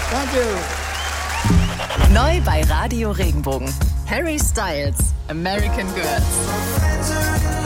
Thank you. Neu bei Radio Regenbogen. Harry Styles, American Girls.